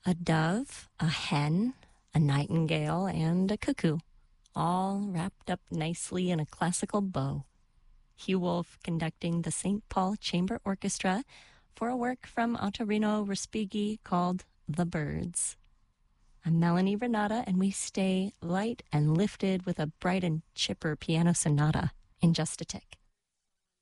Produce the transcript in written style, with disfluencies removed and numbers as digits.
a dove, a hen, a nightingale, and a cuckoo, all wrapped up nicely in a classical bow. Hugh Wolf conducting the St. Paul Chamber Orchestra for a work from Ottorino Respighi called The Birds. I'm Melanie Renata, and we stay light and lifted with a bright and chipper piano sonata in just a tick.